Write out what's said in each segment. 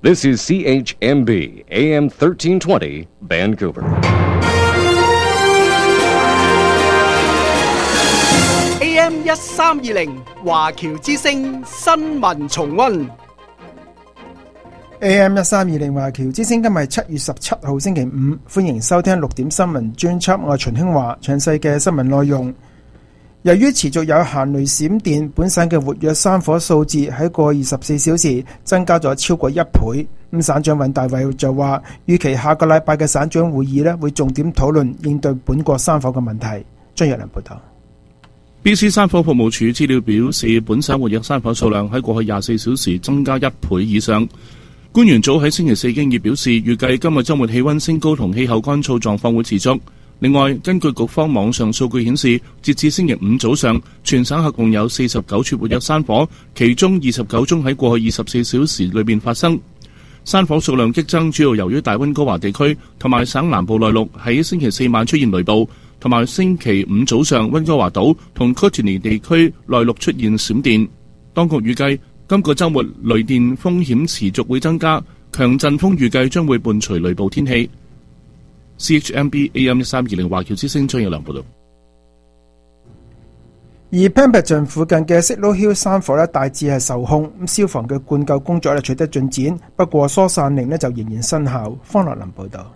This is CHMB AM 1320 Vancouver. AM 1320華僑之聲新聞重溫。 AM 1320華僑之聲，今日係7月17號星期五，歡迎收聽6點新聞專輯。我係秦興華，詳細嘅新聞內容。由於持續有行雷閃電，本省嘅活躍山火數字喺過去24小時增加咗超過1倍。省長尹大偉就話，預期下個禮拜嘅省長會議會重點討論應對本國山火嘅問題。張若良報道。 BC 山火服務處資料表示，本省活躍山火數量喺過去24小時增加1倍以上。官員早喺星期四經已表示，預計今日週末氣溫升高同氣候乾燥狀況會持續。另外，根據局方網上數據顯示，截至星期五早上，全省合共有49處活躍山火，其中29宗喺過去24小時裏面發生。山火數量激增，主要由於大溫哥華地區同埋省南部內陸喺星期四晚出現雷暴，同埋星期五早上溫哥華島同 Kootenay 地區內陸出現閃電。當局預計今個週末雷電風險持續會增加，強陣風預計將會伴隨雷暴天氣。CHMB AM 1320華僑之聲張有良報道。 而 Pemberton 附近嘅 Signal Hill 山火大致係受控，消防嘅灌救工作取得進展，不過疏散令就仍然生效。方樂林報道。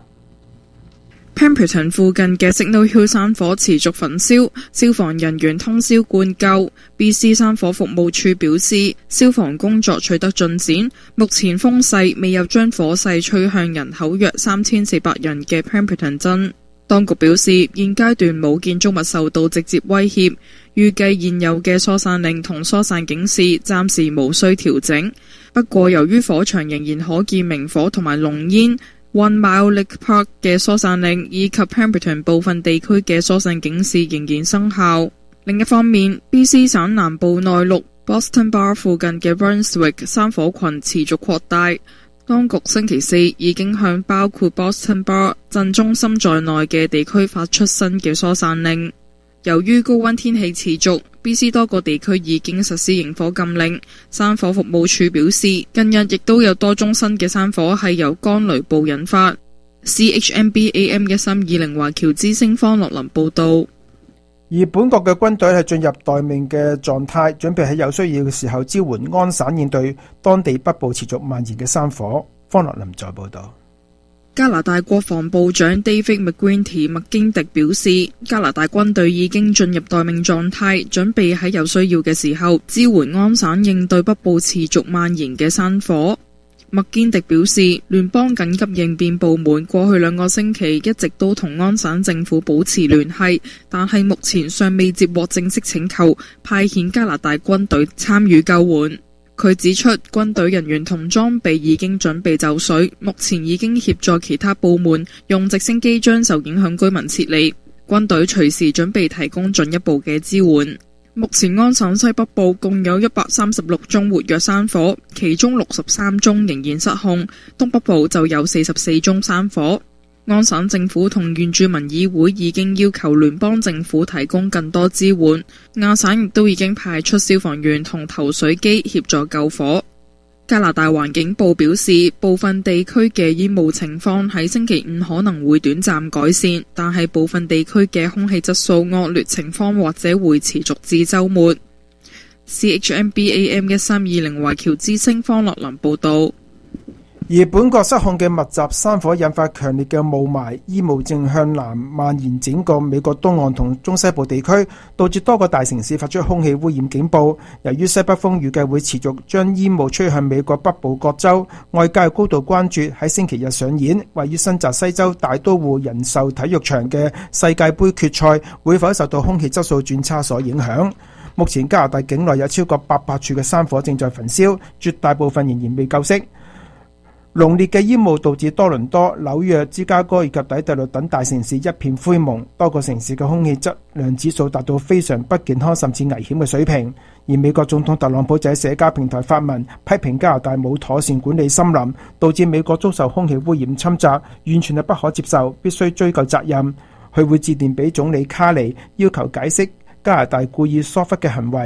Pemberton 附近嘅 Signal Hill 山火持續焚燒，消防人員通宵灌救。BC 山火服務處表示，消防工作取得進展，目前風勢未有將火勢吹向人口約3400人嘅 Pemberton 鎮。當局表示，現階段冇建築物受到直接威脅，預計現有嘅疏散令同疏散警示暫時無需調整。不過，由於火場仍然可見明火同埋濃煙，One Mile Lake Park 嘅疏散令以及 Pemberton 部分地區嘅疏散警示仍然生效。另一方面 ，BC 省南部內陸 Boston Bar 附近嘅 Brunswick 山火群持續擴大。當局星期四已經向包括 Boston Bar 鎮中心在內嘅地區發出新嘅疏散令。由於高溫天氣持續 ，BC 多個地區已經實施營火禁令。山火服務處表示，近日亦都有多宗新嘅山火係由乾雷暴引發。CHMB AM 1320華僑之聲方樂林報道。 而本國嘅軍隊係進入待命嘅狀態，準備喺有需要嘅時候支援安省應對當地北部持續蔓延嘅山火。方樂林再報道。 加拿大國防部長 David McGuinty 麥堅迪表示，加拿大軍隊已經進入待命狀態，準備喺有需要嘅時候支援安省應對北部持續蔓延嘅山火。麥堅迪表示，聯邦緊急應變部門過去2個星期一直都同安省政府保持聯繫，但係目前尚未接獲正式請求派遣加拿大軍隊參與救援。佢指出，軍隊人員同裝備已經準備就緒，目前已經協助其他部門用直升機將受影響居民撤離。軍隊隨時準備提供進一步嘅支援。目前安省西北部共有136宗活躍山火，其中63宗仍然失控，東北部就有44宗山火。安省政府同原住民議會已經要求聯邦政府提供更多支援，亞省亦都已經派出消防員同投水機協助救火。加拿大環境部表示，部分地區嘅煙霧情況喺星期五可能會短暫改善，但係部分地區嘅空氣質素惡劣情況或者會持續至週末。CHMB AM 1320華僑之聲方樂林報導。 而本國失控嘅密集山火引發強烈嘅霧霾，煙霧正向南蔓延整個美國東岸同中西部地區，導致多個大城市發出空氣污染警報。由於西北風預計會持續將煙霧吹向美國北部各州，外界高度關注喺星期日上演位於新澤西州大都會人壽體育場嘅世界盃決賽會否受到空氣質素轉差所影響。目前加拿大境內有超過800處嘅山火正在焚燒，絕大部分仍然未救熄。濃烈嘅煙霧導致多倫多、紐約、芝加哥以及底特律等大城市一片灰蒙，多個城市嘅空氣質量指數達到非常不健康甚至危險嘅水平。而美國總統特朗普就喺社交平台發文批評加拿大冇妥善管理森林，導致美國遭受空氣污染侵襲，完全係不可接受，必須追究責任。佢會致電俾總理卡尼，要求解釋加拿大故意疏忽嘅行為。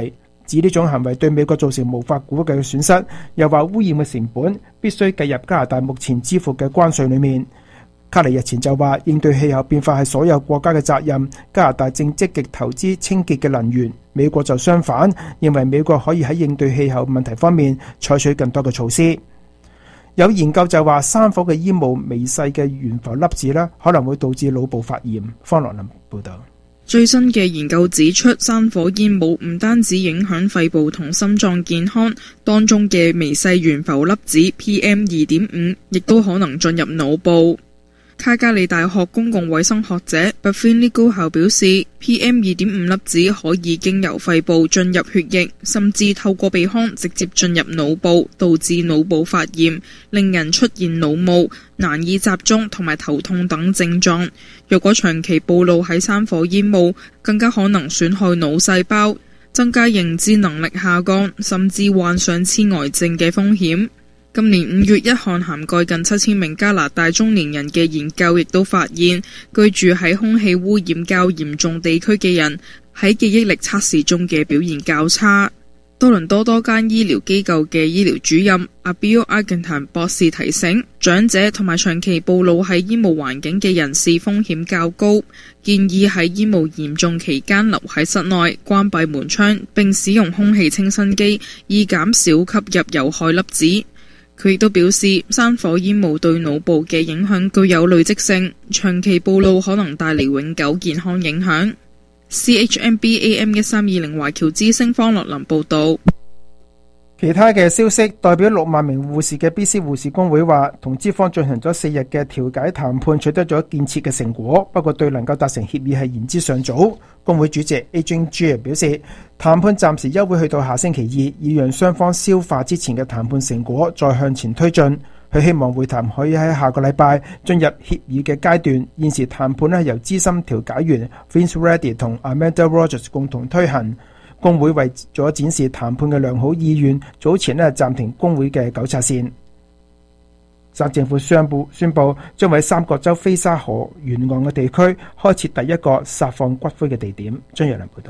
指呢種行為對美國造成無法估計嘅損失，又話污染嘅成本必須計入加拿大目前支付嘅關稅裏面。卡尼日前就話，應對氣候變化係所有國家嘅責任，加拿大正積極投資清潔嘅能源，美國就相反，認為美國可以喺應對氣候問題方面採取更多嘅措施。有研究就話，山火嘅煙霧微細嘅懸浮粒子可能會導致腦部發炎。方樂林報導。 最新嘅研究指出，山火煙霧唔單止影響肺部同心臟健康，當中嘅微細懸浮粒子 PM2.5 亦都可能進入腦部。卡加利大學公共衛生學者 Buffini 高校表示， PM2.5 粒子可以經由肺部進入血液，甚至透過鼻腔直接進入腦部，導致腦部發炎，令人出現腦霧、難以集中同埋頭痛等症狀。若果長期暴露喺山火煙霧，更加可能損害腦細胞，增加認知能力下降，甚至患上痴呆症嘅風險。今年5月，一項涵蓋近7000名加拿大中年人嘅研究亦都發現，居住喺空氣污染較嚴重地區嘅人喺記憶力測試中嘅表現較差。多倫多多間醫療機構嘅醫療主任阿 Bill Argentan 博士提醒，長者同埋長期暴露喺煙霧環境嘅人士風險較高，建議喺煙霧嚴重期間留喺室內，關閉門窗，並使用空氣清新機，以減少吸入有害粒子。佢亦都表示，山火煙霧對腦部嘅影響具有累積性，長期暴露可能帶嚟永久健康影響。CHMB AM1320 華僑之聲方樂林報導。 其他嘅消息，代表6萬名護士嘅 BC 護士工會話，同資方進行咗4日嘅調解談判，取得咗建設嘅成果，不過對能夠達成協議係言之尚早。工會主席 Adrian Gill 表示，談判暫時休會去到下星期2，以讓雙方消化之前嘅談判成果，再向前推進。佢希望會談可以喺下個禮拜進入協議嘅階段。現時談判由資深調解員 Vince Reddy 同 Amanda Rogers 共同推行。工會為咗展示談判嘅良好意願，早前暫停工會嘅糾察線。省政府宣布將喺三角洲菲沙河沿岸嘅地區開設第一個撒放骨灰嘅地點。張若麟報道。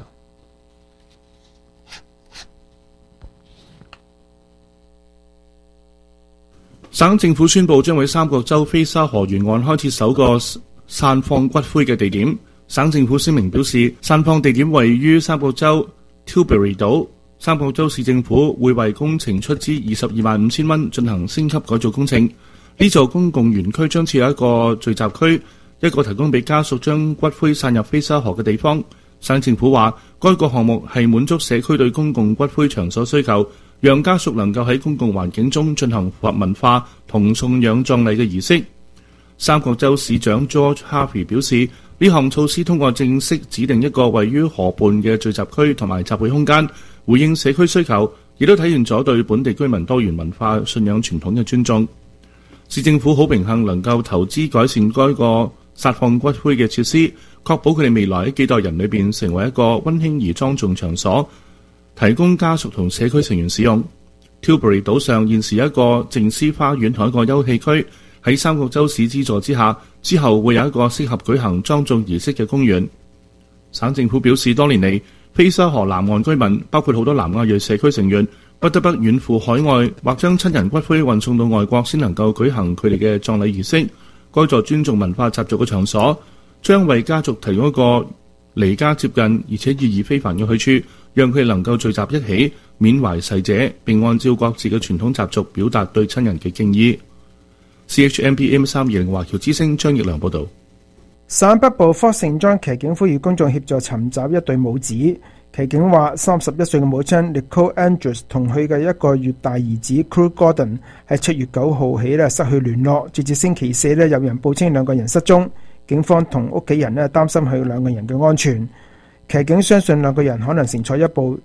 省政府宣布將喺三角洲菲沙河沿岸開設首個散放骨灰嘅地點。省政府聲明表示，散放地點位於三角洲 Tilbury 島。三角洲市政府會為工程出資225000蚊進行升級改造工程。呢座公共園區將設有一個聚集區，一個提供俾家屬將骨灰散入菲沙河嘅地方。省政府話，該個項目係滿足社區對公共骨灰場所需求，讓家屬能夠喺公共環境中進行符合文化同送養葬禮嘅儀式。三角洲市長 George Harvey 表示，呢項措施通過正式指定一個位於河畔嘅聚集區同埋集會空間，回應社區需求，亦都體現咗對本地居民多元文化信仰傳統嘅尊重。市政府好榮幸能夠投資改善該個撒放骨灰嘅設施，確保佢哋未來喺幾代人裏邊成為一個溫馨而莊重場所，提供家屬同社區成員使用。Tilbury 島上現時有一個靜思花園同一個休憩區，喺三角洲市資助之下，之後會有一個適合舉行莊重儀式嘅公園。省政府表示，多年嚟，菲沙河南岸居民，包括好多南亞裔社區成員，不得不遠赴海外，或將親人骨灰運送到外國先能夠舉行佢哋嘅葬禮儀式。該座尊重文化習俗嘅場所，將為家族提供一個離家接近而且意義非凡嘅去處，讓佢哋能夠聚集一起，緬懷逝者，並按照各自嘅傳統習俗表達對親人嘅敬意。CHMP AM320 華僑之聲張奕良報導。 省北部科聖莊騎警呼籲公眾協助尋找一對母子。騎警話，31歲嘅母親 Nicole Andrews 同佢嘅1個月大兒子 Crew Gordon 喺7月9號起失去聯絡，直至星期4有人報稱2個人失蹤。警方同屋企人擔心佢2個人嘅安全。騎警相信2個人可能乘坐一部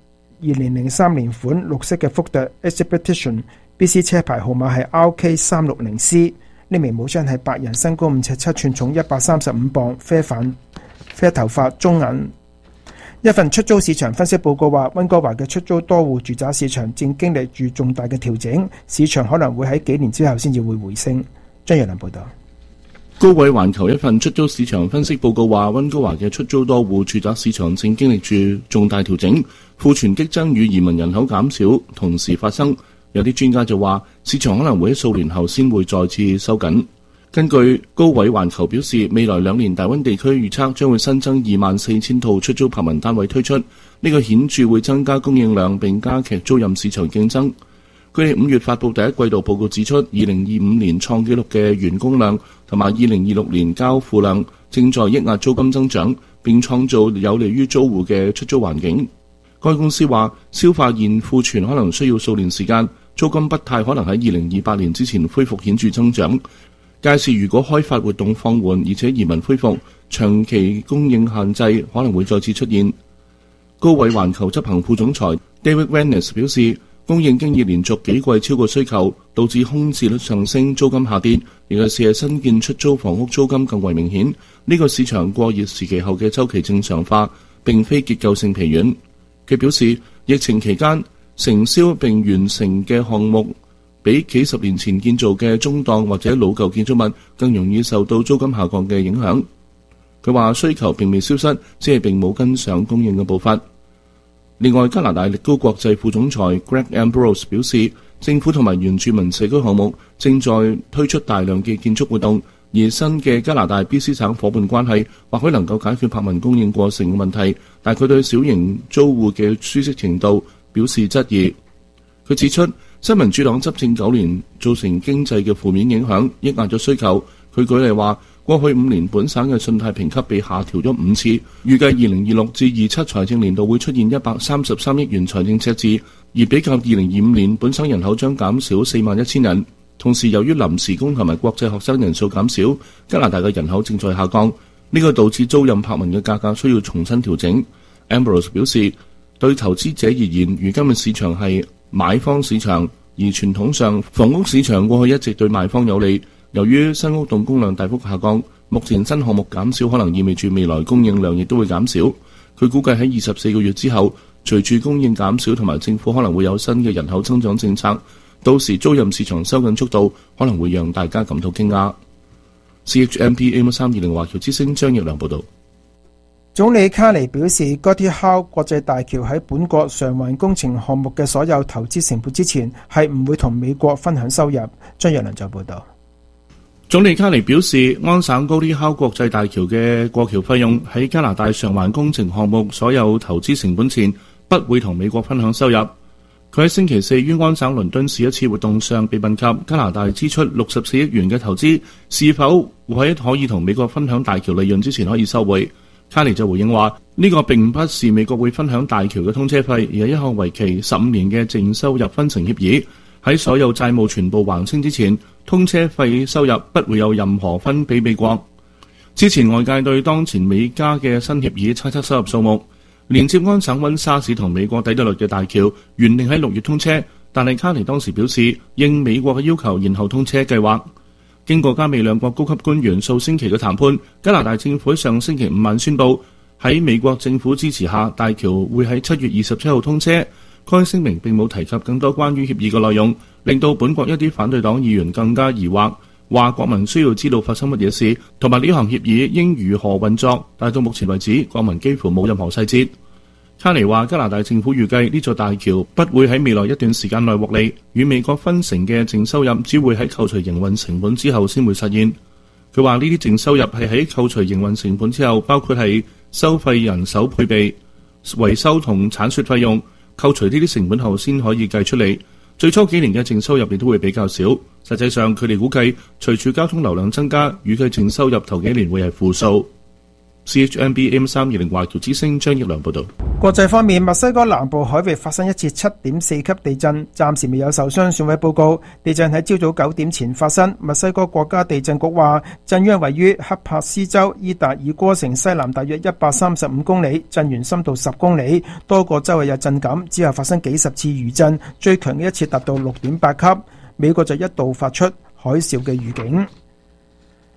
2003年款綠色嘅福特 Expedition BC 車牌號碼係 RK360C。呢名母親係白人，身高5尺7寸，重135磅，啡頭髮，棕眼。一份出租市場分析報告話，溫哥華嘅出租多戶住宅市場正經歷住重大嘅調整，市場可能會喺幾年之後先至會回升。張若麟報道。 高位環球一份出租市場分析報告話，溫哥華嘅出租多戶住宅市場正經歷住重大調整，庫存激增與移民人口減少同時發生。有啲專家就話，市場可能會喺數年後先會再次收緊。根據高位環球表示，未來2年大溫地區預測將會新增24,000套出租柏文單位推出，呢個顯著會增加供應量並加劇租賃市場競爭。佢哋5月發布第一季度報告指出，2025年創紀錄嘅員工量同埋2026年交付量正在抑壓租金增長，並創造有利於租戶嘅出租環境。該公司話，消化現庫存可能需要數年時間，租金不太可能喺2028年之前恢復顯著增長。屆時如果開發活動放緩，而且移民恢復，長期供應限制可能會再次出現。高位環球執行副總裁 David Venice 表示，供應經已連續幾季超過需求，導致空置率上升，租金下跌。尤其是新建出租房屋租金更為明顯。呢個市場過熱時期後嘅週期正常化，並非結構性疲軟。佢表示，疫情期間承銷並完成嘅項目比幾十年前建造嘅中檔或者老舊建築物更容易受到租金下降嘅影響。佢話需求並未消失，只係並冇跟上供應嘅步伐。另外，加拿大力高國際副總裁 Greg Ambrose 表示，政府同埋原住民社區項目正在推出大量嘅建築活動，而新嘅加拿大 BC 省伙伴關係或許能夠解決柏文供應過剩嘅問題，但佢對小型租戶嘅舒適程度表示質疑。佢指出，新民主黨執政9年造成經濟嘅負面影響，抑壓咗需求。佢舉例話，過去5年本省嘅信貸評級被下調咗5次，預計2026至27財政年度會出現133億元財政赤字，而比較2025年本省人口將減少41,000人。同時，由於臨時工同埋國際學生人數減少，加拿大嘅人口正在下降，呢個導致租賃柏文嘅價格需要重新調整。Ambrose 表示，對投資者而言，如今嘅市場係買方市場，而傳統上房屋市場過去一直對賣方有利。由於新屋動工量大幅下降，目前新項目減少可能意味住未來供應量亦都會減少。佢估計喺24個月之後，隨住供應減少同埋政府可能會有新嘅人口增長政策，到時租賃市場收緊速度可能會讓大家感到驚訝。CHMP AM320 華僑之聲張奕良報導。 總理卡尼表示，Gordie Howe 國際大橋喺本國償還工程項目嘅所有投資成本之前，係唔會同美國分享收入。張奕良就報導。 總理卡尼表示，安省高啲敲國際大橋嘅過橋費用喺加拿大償還工程項目所有投資成本前，不會同美國分享收入。佢喺星期四於安省倫敦市一次活動上被問及加拿大支出64億元嘅投資是否會喺可以同美國分享大橋利潤之前可以收回。卡尼就回應話，呢個並不是美國會分享大橋嘅通車費，而係一項為期15年嘅淨收入分成協議。喺所有債務全部還清之前，通車費收入不會有任何分俾美國。之前外界對當前美加嘅新協議猜測收入數目，連接安省溫莎市同美國底特律嘅大橋原定喺6月通車，但係卡尼當時表示應美國嘅要求延後通車計劃。經過加美兩國高級官員數星期嘅談判，加拿大政府上星期5晚宣布喺美國政府支持下，大橋會喺7月27號通車。該聲明並冇提及更多關於協議嘅內容，令到本國一啲反對黨議員更加疑惑，話國民需要知道發生乜嘢事，同埋呢項協議應如何運作。但到目前為止，國民幾乎冇任何細節。卡尼話，加拿大政府預計呢座大橋不會喺未來一段時間內獲利，與美國分成嘅淨收入只會喺扣除營運成本之後先會實現。佢話呢啲淨收入係喺扣除營運成本之後，包括係收費、人手配備、維修同鏟雪費用。扣除呢啲成本後先可以計出嚟。最初幾年嘅淨收入亦都會比較少。實際上，佢哋估計隨住交通流量增加，預計淨收入頭幾年會係負數。CHMP AM320 華僑之聲張奕良報導。 國際方面，墨西哥南部海域發生一次7.4級地震，暫時未有受傷損毀報告。地震喺朝早9點前發生。墨西哥國家地震局話，震央位於克帕斯州伊達爾戈城西南大約135公里，震源深度10公里，多個州有震感。之後發生幾十次餘震，最強嘅一次達到6.8級。美國就一度發出海嘯嘅預警。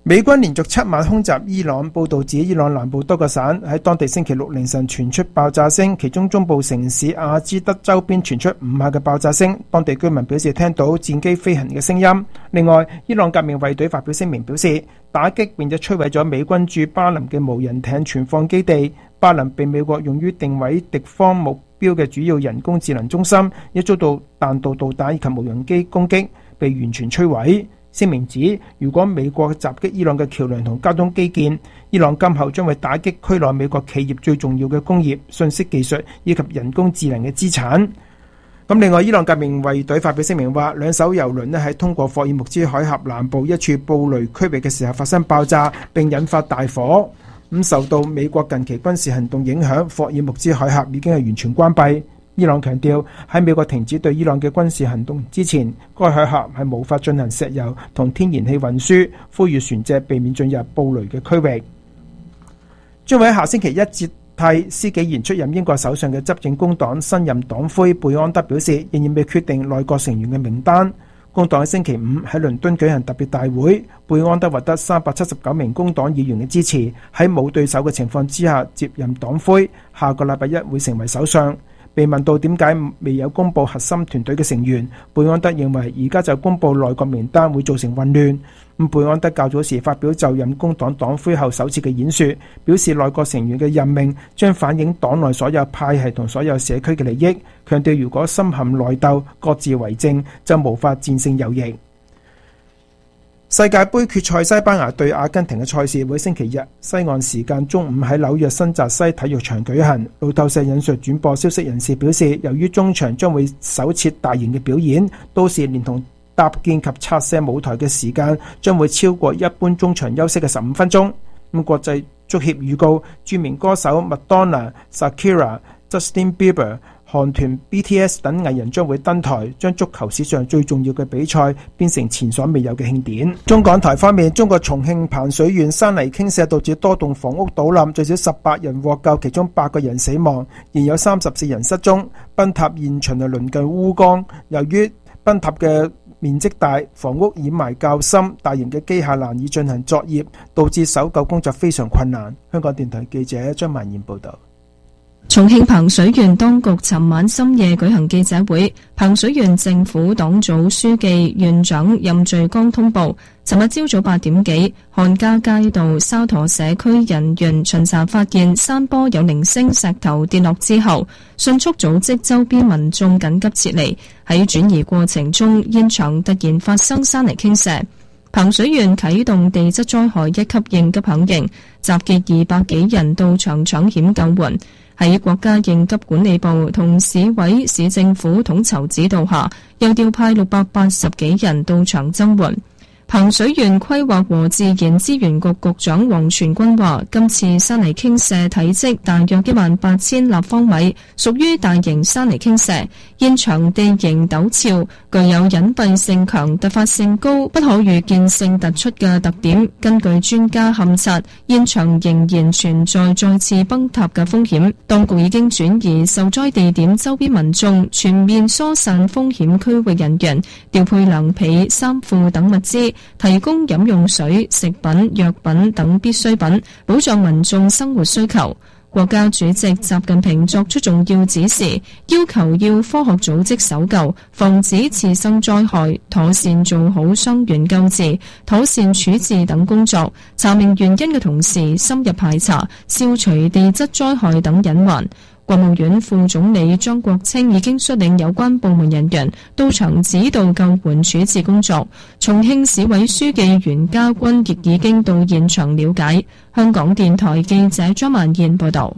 美軍連續7晚空襲伊朗，報導指伊朗南部多個省喺當地星期六凌晨傳出爆炸聲，其中中部城市阿茲德周邊傳出5下嘅爆炸聲，當地居民表示聽到戰機飛行嘅聲音。另外，伊朗革命衛隊發表聲明表示，打擊並且摧毀咗美軍駐巴林嘅無人艇存放基地。巴林被美國用於定位敵方目標嘅主要人工智能中心，亦遭到彈道導彈以及無人機攻擊，被完全摧毀。聲明指，如果美國襲擊伊朗嘅橋梁同交通基建，伊朗今後將會打擊區內美國企業最重要嘅工業、信息技術以及人工智能嘅資產。咁另外，伊朗革命衛隊發表聲明話，2艘油輪喺通過霍爾木茲海峽南部一處布雷區域嘅時候發生爆炸，並引發大火。受到美國近期軍事行動影響，霍爾木茲海峽已經係完全關閉。伊朗強調，喺美國停止對伊朗嘅軍事行動之前，該海峽係無法進行石油同天然氣運輸，呼籲船隻避免進入布雷嘅區域。將會喺下星期一接替施紀賢出任英國首相嘅執政工黨新任黨魁貝安德表示，仍然未決定內閣成員嘅名單。工黨喺星期5喺倫敦舉行特別大會，貝安德獲得379名工黨議員嘅支持，喺冇對手嘅情況之下接任黨魁，下個禮拜一會成為首相。被問到點解未有公布核心團隊嘅成員，貝安德認為而家就公布內閣名單會造成混亂。貝安德較早時發表就任工黨黨魁後首次嘅演說，表示內閣成員嘅任命將反映黨內所有派系同所有社區嘅利益，強調如果深陷內鬥、各自為政，就無法戰勝右翼。世界盃決賽西班牙對阿根廷嘅賽事會星期日西岸時間中午喺紐約新澤西體育場舉行。路透社引述轉播消息人士表示，由於中場將會首設大型嘅表演，到時連同搭建及拆卸舞台嘅時間將會超過一般中場休息嘅15分鐘。國際足協預告，著名歌手麥當娜、Shakira、Justin Bieber、韓團 BTS 等藝人將會登台，將足球史上最重要嘅比賽變成前所未有嘅慶典。中港台方面，中國重慶彭水縣山泥傾瀉導致多棟房屋倒冧，最少18人獲救，其中8個人死亡，仍有34人失蹤。崩塌現場係鄰近烏江，由於崩塌嘅面積大，房屋掩埋較深，大型嘅機械難以進行作業，導致搜救工作非常困難。香港電台記者張曼燕報道。 重慶彭水縣當局尋晚深夜舉行記者會，彭水縣政府黨組書記、縣長任序剛通報，尋日朝早8點幾，漢家街道沙陀社區人員巡查發現山坡有零星石頭跌落之後，迅速組織周邊民眾緊急撤離。喺轉移過程中，現場突然發生山泥傾瀉。彭水縣啟動地質災害1級應急響應，集結200幾人到場搶險救援。喺國家應急管理部同市委市政府統籌指導下，又調派680幾人到場增援。彭水縣規劃和自然資源局局長王全軍話，今次山泥傾瀉體積大約18000立方米，屬於大型山泥傾瀉，現場地形陡峭，具有隱蔽性強、突發性高、不可預見性突出嘅特點。根據專家勘察，現場仍然存在再次崩塌嘅風險。當局已經轉移受災地點周邊民眾，全面疏散風險區域人員，調配涼被、衫褲等物資，提供飲用水、食品、藥品等必需品，保障民眾生活需求。國家主席習近平作出重要指示，要求要科學組織搜救，防止次生災害，妥善做好傷員救治、妥善處置等工作，查明原因嘅同時，深入排查，消除地質災害等隱患。國務院副總理張國清已經率領有關部門人員到場指導救援處置工作。重慶市委書記袁家軍亦已經到現場了解。香港電台記者張曼燕報道。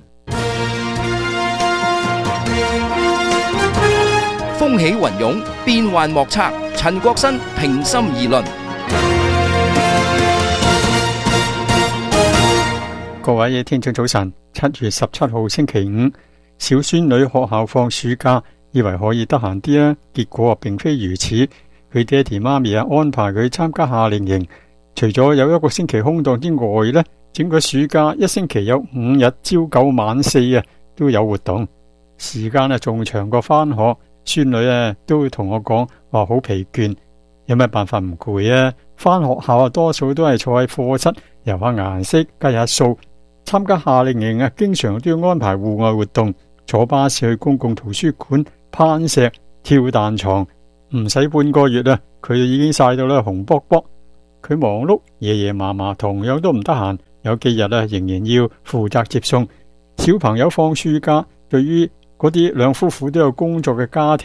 風起雲湧，變幻莫測。陳國新平心而論。 各位聽眾早晨，7月17號星期五。小孫女學校放暑假，以為可以得閒啲啦，結果並非如此。佢爹哋媽咪安排佢參加夏令營，除咗有1個星期空檔之外呢，整個暑假1星期有5日朝9晚4都有活動，時間仲長過返學。孫女都同我講話好疲倦，有咩辦法唔攰啊？ 返學校多數都係坐喺課室游下顏色、計下數。參加夏令營經常都要安排戶外活動，坐巴士去公共圖書館、攀石、跳彈床。唔使半個月佢已經曬到紅卜卜。佢忙碌，爺爺嫲嫲同樣都唔得閒，有幾日仍然要負責接送小朋友放暑假。對於嗰啲兩夫婦都有工作嘅家庭，